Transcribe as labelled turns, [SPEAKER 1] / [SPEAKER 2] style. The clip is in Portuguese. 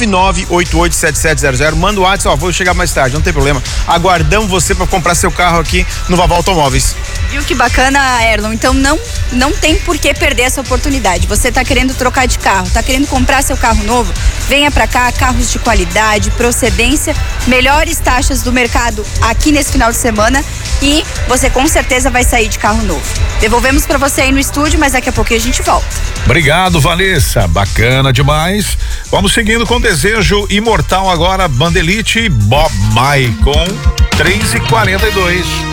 [SPEAKER 1] 999887700. Manda o WhatsApp, vou chegar mais tarde, não tem problema. Aguardamos você para comprar seu carro aqui no Vavá Automóveis.
[SPEAKER 2] Viu que bacana, Erlon? Então não tem por que perder essa oportunidade. Você tá querendo trocar de carro, tá querendo comprar seu carro novo? Venha pra cá, carros de qualidade, procedência, melhores taxas do mercado aqui nesse final de semana e você com certeza vai sair de carro novo. Devolvemos pra você aí no estúdio, mas daqui a pouquinho a gente volta.
[SPEAKER 3] Obrigado, Vanessa. Bacana demais. Vamos seguindo com Desejo Imortal agora, Bandelite Bob Mai com 3:42.